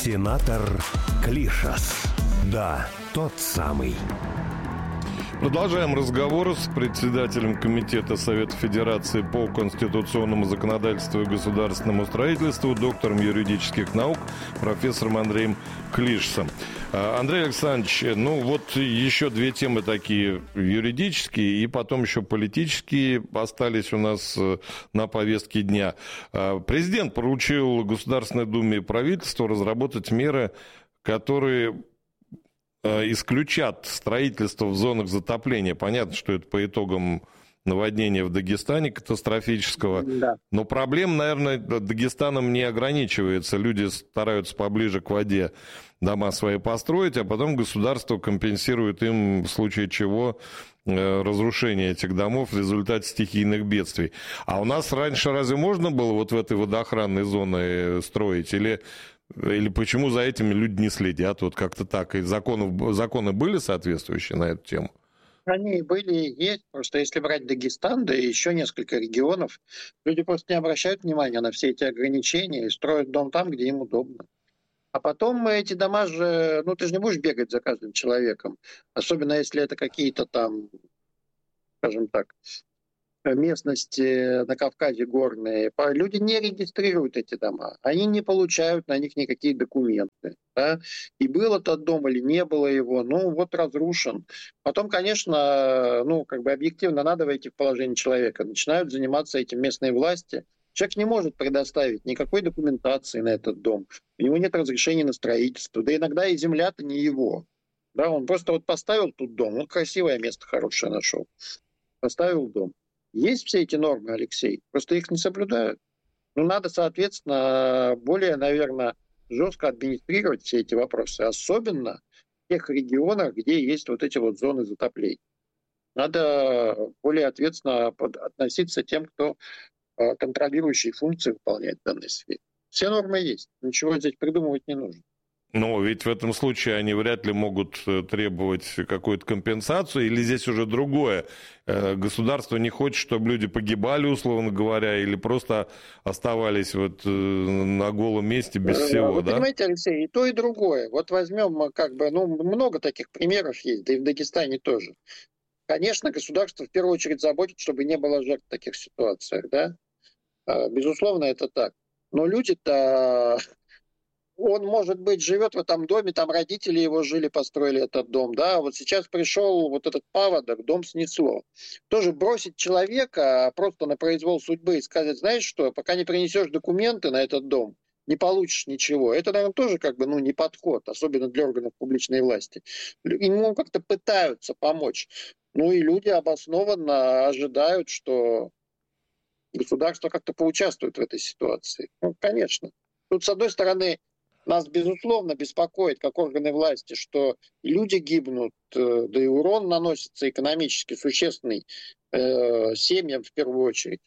Сенатор Клишас. Да, тот самый. Продолжаем разговор с председателем Комитета Совета Федерации по конституционному законодательству и государственному строительству, доктором юридических наук, профессором Андреем Клишасом. Андрей Александрович, еще две темы такие юридические и потом еще политические остались у нас на повестке дня. Президент поручил Государственной Думе и правительству разработать меры, которые исключат строительство в зонах затопления. Понятно, что это по итогам наводнения в Дагестане катастрофического. Да. Но проблем, наверное, Дагестаном не ограничивается. Люди стараются поближе к воде дома свои построить, а потом государство компенсирует им, в случае чего, разрушение этих домов в результате стихийных бедствий. А у нас раньше разве можно было вот в этой водоохранной зоне строить? Или почему за этими люди не следят? Вот как-то так. И законы были соответствующие на эту тему? Они были и есть. Просто если брать Дагестан, да и еще несколько регионов, люди просто не обращают внимания на все эти ограничения и строят дом там, где им удобно. А потом эти дома же... ты же не будешь бегать за каждым человеком. Особенно если это какие-то там, скажем так, местности на Кавказе горные, люди не регистрируют эти дома, они не получают на них никакие документы. Да? И был этот дом или не было его, разрушен. Потом, конечно, объективно надо войти в положение человека. Начинают заниматься этим местные власти. Человек не может предоставить никакой документации на этот дом. У него нет разрешения на строительство. Да иногда и земля-то не его. Да, он просто поставил тут дом, красивое место хорошее нашел. Поставил дом. Есть все эти нормы, Алексей, просто их не соблюдают. Надо, соответственно, более, наверное, жестко администрировать все эти вопросы, особенно в тех регионах, где есть вот эти вот зоны затоплений. Надо более ответственно относиться к тем, кто контролирующие функции выполняет в данной сфере. Все нормы есть, ничего здесь придумывать не нужно. Но ведь в этом случае они вряд ли могут требовать какую-то компенсацию, или здесь уже другое. Государство не хочет, чтобы люди погибали, условно говоря, или просто оставались на голом месте без всего, Вы да? понимаете, Алексей, и то, и другое. Вот возьмем, много таких примеров есть, да и в Дагестане тоже. Конечно, государство в первую очередь заботится, чтобы не было жертв в таких ситуациях, да? Безусловно, это так. Но люди-то... Он, может быть, живет в этом доме, там родители его жили, построили этот дом, да, вот сейчас пришел вот этот паводок, дом снесло. Тоже бросить человека просто на произвол судьбы и сказать, знаешь что, пока не принесешь документы на этот дом, не получишь ничего. Это, наверное, тоже не подход, особенно для органов публичной власти. Ему как-то пытаются помочь. И люди обоснованно ожидают, что государство как-то поучаствует в этой ситуации. Конечно. Тут, с одной стороны, нас, безусловно, беспокоит, как органы власти, что люди гибнут, да и урон наносится экономически существенный семьям в первую очередь.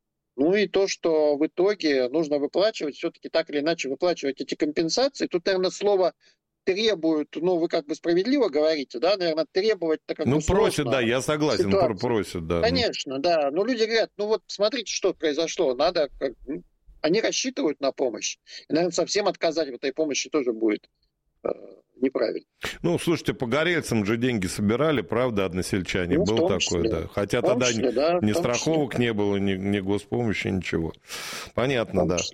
И то, что в итоге нужно выплачивать, все-таки так или иначе выплачивать эти компенсации. Тут, наверное, слово требуют, вы справедливо говорите, да, наверное, требовать-то просят, сложно. да, я согласен, просят, да. Конечно, да. Но люди говорят, смотрите, что произошло, надо... Они рассчитывают на помощь. И, наверное, совсем отказать в этой помощи тоже будет неправильно. Слушайте, по Горельцам же деньги собирали, правда, односельчане? Был такой, да. Хотя тогда ни страховок не было, ни госпомощи, ничего. Понятно, да.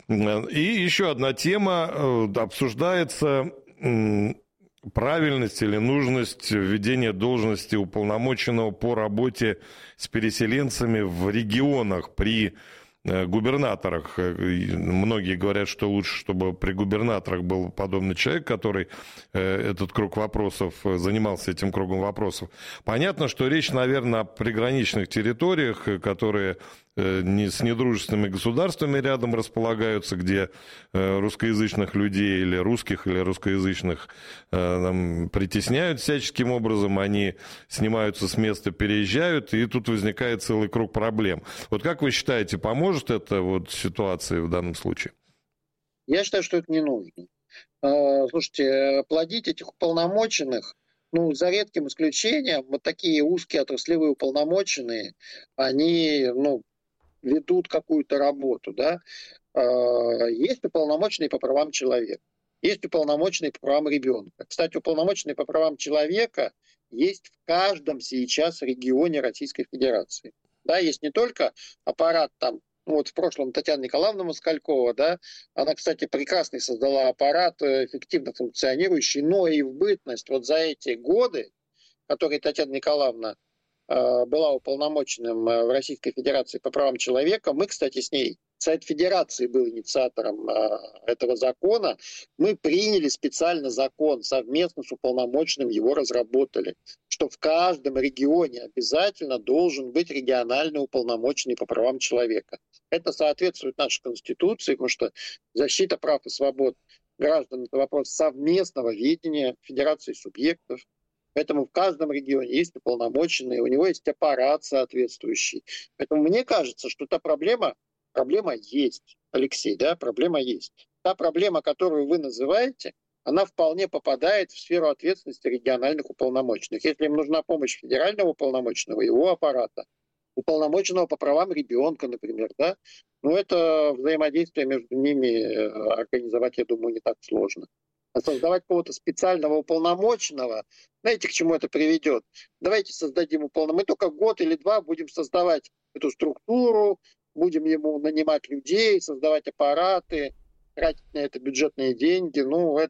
И еще одна тема обсуждается... правильность или нужность введения должности уполномоченного по работе с переселенцами в регионах при губернаторах. Многие говорят, что лучше, чтобы при губернаторах был подобный человек, который этот круг вопросов, занимался этим кругом вопросов. Понятно, что речь, наверное, о приграничных территориях, которые с недружественными государствами рядом располагаются, где русскоязычных людей или русскоязычных притесняют всяческим образом, они снимаются с места, переезжают, и тут возникает целый круг проблем. Вот как вы считаете, поможет это ситуации в данном случае? Я считаю, что это не нужно. Слушайте, плодить этих уполномоченных, за редким исключением, вот такие узкие отраслевые уполномоченные, они, ведут какую-то работу, да. Есть уполномоченные по правам человека. есть уполномоченный по правам ребенка. Кстати, уполномоченный по правам человека есть в каждом сейчас регионе Российской Федерации. Да, есть не только аппарат там, ну вот в прошлом Татьяна Николаевна Москалькова, да, она, кстати, прекрасный создала аппарат, эффективно функционирующий, но и в бытность вот за эти годы, которые Татьяна Николаевна была уполномоченным в Российской Федерации по правам человека. Мы, кстати, с ней, Совет Федерации был инициатором этого закона. Мы приняли специально закон, совместно с уполномоченным его разработали, что в каждом регионе обязательно должен быть региональный уполномоченный по правам человека. Это соответствует нашей Конституции, потому что защита прав и свобод граждан – это вопрос совместного ведения Федерации субъектов. Поэтому в каждом регионе есть уполномоченный, у него есть аппарат соответствующий. Поэтому мне кажется, что та проблема есть, Алексей, да, проблема есть. Та проблема, которую вы называете, она вполне попадает в сферу ответственности региональных уполномоченных. Если им нужна помощь федерального уполномоченного, его аппарата, уполномоченного по правам ребенка, например, да, ну это взаимодействие между ними организовать, я думаю, не так сложно. А создавать какого-то специального уполномоченного, знаете, к чему это приведет? Давайте создадим уполномоченного. Мы только год или два будем создавать эту структуру, будем ему нанимать людей, создавать аппараты, тратить на это бюджетные деньги. Ну, это